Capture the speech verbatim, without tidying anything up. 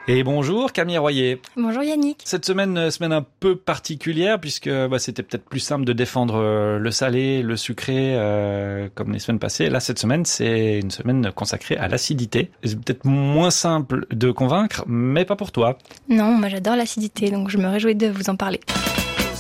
Et bonjour Camille Royer. Bonjour Yannick. Cette semaine, semaine un peu particulière puisque bah, c'était peut-être plus simple de défendre euh, le salé, le sucré euh, comme les semaines passées. Là, cette semaine, c'est une semaine consacrée à l'acidité. C'est peut-être moins simple de convaincre, mais pas pour toi. Non, moi j'adore l'acidité, donc je me réjouis de vous en parler.